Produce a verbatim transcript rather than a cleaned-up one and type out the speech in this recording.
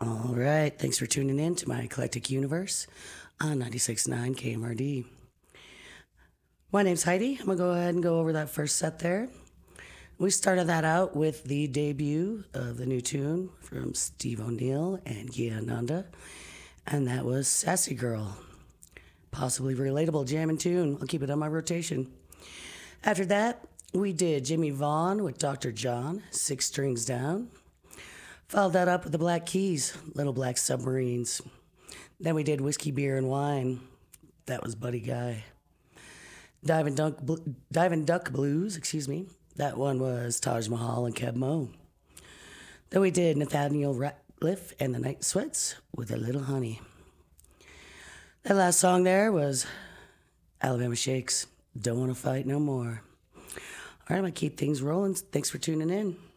All right. Thanks for tuning in to my eclectic universe on ninety-six point nine K M R D. My name's Heidi. I'm going to go ahead and go over that first set there. We started that out with the debut of the new tune from Steve O'Neill and Gia Nanda, and that was Sassy Girl. Possibly relatable jamming tune. I'll keep it on my rotation. After that, we did Jimmy Vaughn with Doctor John, Six Strings Down. Followed that up with the Black Keys, Little Black Submarines. Then we did Whiskey, Beer, and Wine. That was Buddy Guy. Dive Dunk, Dive Duck Blues, excuse me. That one was Taj Mahal and Keb Mo. Then we did Nathaniel Ratliff and the Night Sweats with A Little Honey. That last song there was Alabama Shakes, Don't Want to Fight No More. All right, I'm going to keep things rolling. Thanks for tuning in.